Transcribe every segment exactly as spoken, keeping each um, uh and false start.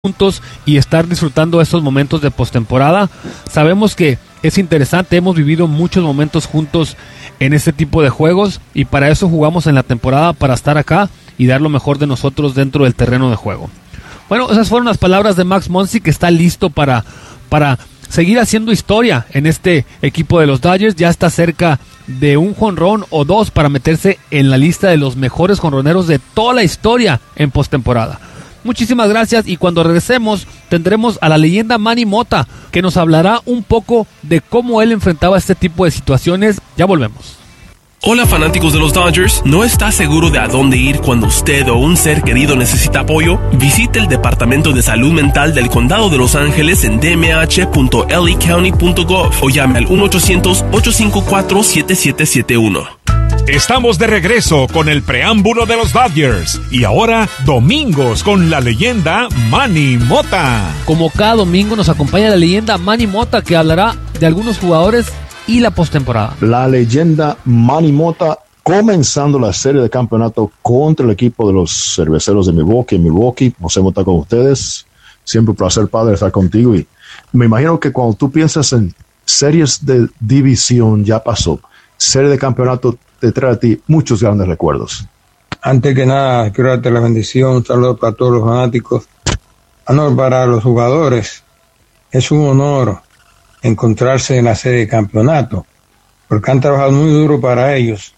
juntos y estar disfrutando estos momentos de postemporada. Sabemos que es interesante, hemos vivido muchos momentos juntos en este tipo de juegos y para eso jugamos en la temporada, para estar acá y dar lo mejor de nosotros dentro del terreno de juego. Bueno, esas fueron las palabras de Max Muncy, que está listo para, para seguir haciendo historia en este equipo de los Dodgers. Ya está cerca de un jonrón o dos para meterse en la lista de los mejores jonroneros de toda la historia en postemporada. Muchísimas gracias, y cuando regresemos tendremos a la leyenda Manny Mota, que nos hablará un poco de cómo él enfrentaba este tipo de situaciones. Ya volvemos. Hola fanáticos de los Dodgers, ¿no está seguro de a dónde ir cuando usted o un ser querido necesita apoyo? Visite el Departamento de Salud Mental del Condado de Los Ángeles en d m h punto l a county punto gov o llame al uno ochocientos, ocho cinco cuatro, siete siete siete uno. Estamos de regreso con el preámbulo de los Dodgers y ahora domingos con la leyenda Manny Mota. Como cada domingo nos acompaña la leyenda Manny Mota, que hablará de algunos jugadores y la postemporada. La leyenda Manny Mota comenzando la serie de campeonato contra el equipo de los Cerveceros de Milwaukee. Milwaukee, José Mota con ustedes. Siempre un placer, padre, estar contigo. Y me imagino que cuando tú piensas en series de división, ya pasó. Serie de campeonato te trae a ti muchos grandes recuerdos. Antes que nada, quiero darte la bendición, un saludo para todos los fanáticos. Honor para los jugadores. Es un honor encontrarse en la serie de campeonato, porque han trabajado muy duro para ellos,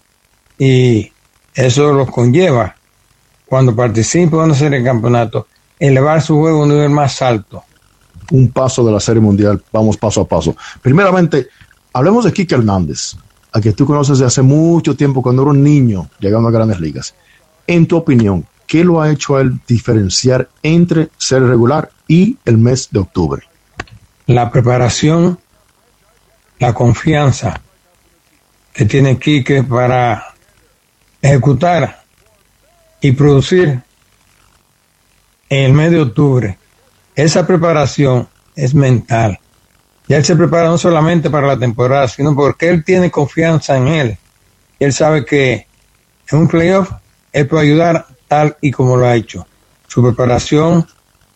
y eso los conlleva, cuando participan en una serie de campeonato, elevar su juego a un nivel más alto. Un paso de la Serie Mundial, vamos paso a paso. Primeramente, hablemos de Kike Hernández, a que tú conoces de hace mucho tiempo, cuando era un niño llegando a Grandes Ligas. En tu opinión, ¿qué lo ha hecho a él diferenciar entre serie regular y el mes de octubre? La preparación, la confianza que tiene Kike para ejecutar y producir en el mes de octubre. Esa preparación es mental. Ya él se prepara no solamente para la temporada, sino porque él tiene confianza en él. Él sabe que en un playoff él puede ayudar tal y como lo ha hecho. Su preparación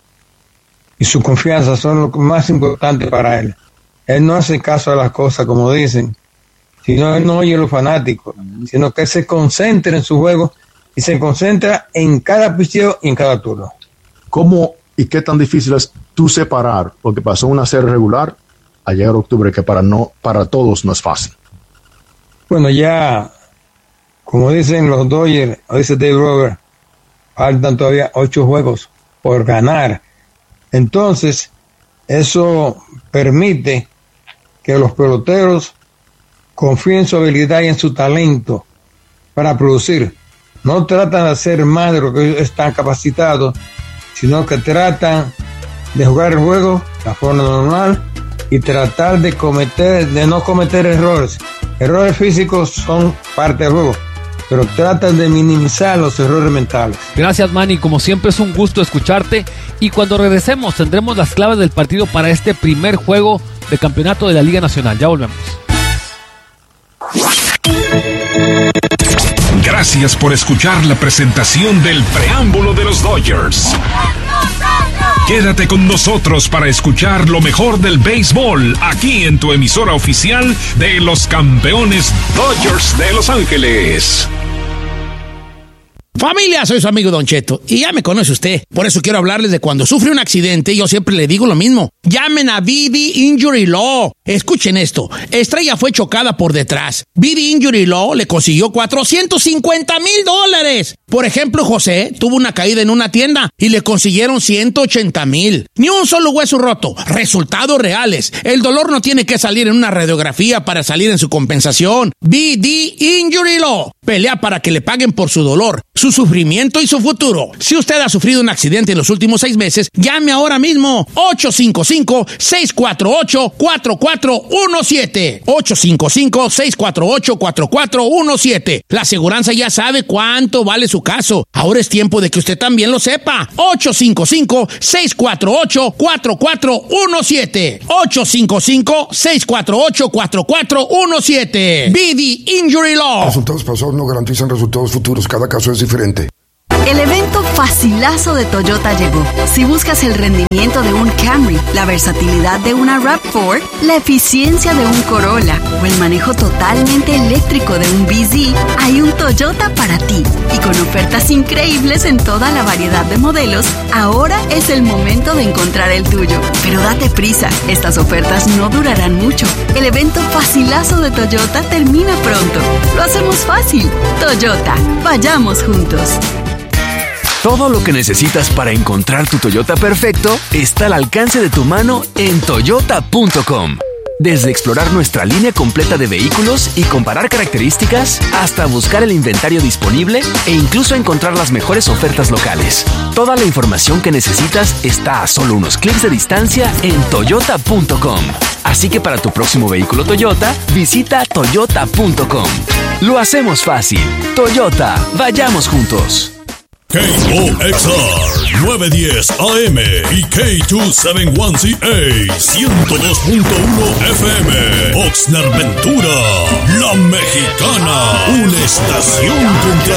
y su confianza son lo más importante para él. Él no hace caso a las cosas como dicen, sino él no oye a los fanáticos, sino que él se concentra en su juego y se concentra en cada picheo y en cada turno. ¿Cómo y qué tan difícil es tú separar? Porque pasó una serie regular a llegar a octubre, que para no para todos no es fácil. Bueno, ya, como dicen los Dodgers, o dice Dave Roberts, faltan todavía ocho juegos por ganar. Entonces, eso permite que los peloteros confíen en su habilidad y en su talento para producir. No tratan de hacer más de lo que ellos están capacitados, sino que tratan de jugar el juego de la forma normal y tratar de cometer, de no cometer errores. Errores físicos son parte del juego, pero tratan de minimizar los errores mentales. Gracias, Manny, como siempre es un gusto escucharte, y cuando regresemos tendremos las claves del partido para este primer juego de campeonato de la Liga Nacional. Ya volvemos. Gracias por escuchar la presentación del preámbulo de los Dodgers. Quédate con nosotros para escuchar lo mejor del béisbol aquí en tu emisora oficial de los campeones Dodgers de Los Ángeles. Familia, soy su amigo Don Cheto y ya me conoce usted. Por eso quiero hablarles de cuando sufre un accidente. Yo siempre le digo lo mismo. Llamen a B D Injury Law. Escuchen esto. Estrella fue chocada por detrás. B D Injury Law le consiguió cuatrocientos cincuenta mil dólares. Por ejemplo, José tuvo una caída en una tienda y le consiguieron ciento ochenta mil. Ni un solo hueso roto. Resultados reales. El dolor no tiene que salir en una radiografía para salir en su compensación. B D Injury Law pelea para que le paguen por su dolor, su sufrimiento y su futuro. Si usted ha sufrido un accidente en los últimos seis meses, llame ahora mismo. ocho cinco cinco, seis cuatro ocho, cuatro cuatro uno siete. ocho cinco cinco, seis cuatro ocho, cuatro cuatro uno siete. La aseguranza ya sabe cuánto vale su caso. Ahora es tiempo de que usted también lo sepa. ocho cinco cinco, seis cuatro ocho, cuatro cuatro uno siete. ocho cinco cinco, seis cuatro ocho, cuatro cuatro uno siete. B D Injury Law. Resultados pasados no garantizan resultados futuros. Cada caso es diferente. El evento facilazo de Toyota llegó. Si buscas el rendimiento de un Camry, la versatilidad de una RAV cuatro, la eficiencia de un Corolla o el manejo totalmente eléctrico de un B Z, hay un Toyota para ti. Y con ofertas increíbles en toda la variedad de modelos, ahora es el momento de encontrar el tuyo. Pero date prisa, estas ofertas no durarán mucho. El evento facilazo de Toyota termina pronto. Lo hacemos fácil. Toyota, vayamos juntos. Todo lo que necesitas para encontrar tu Toyota perfecto está al alcance de tu mano en toyota punto com. Desde explorar nuestra línea completa de vehículos y comparar características, hasta buscar el inventario disponible e incluso encontrar las mejores ofertas locales. Toda la información que necesitas está a solo unos clics de distancia en toyota punto com. Así que para tu próximo vehículo Toyota, visita toyota punto com. Lo hacemos fácil. Toyota, vayamos juntos. K O X R nueve diez A M y K doscientos setenta y uno C A ciento dos punto uno F M. Oxnard Ventura, La Mexicana, una estación contra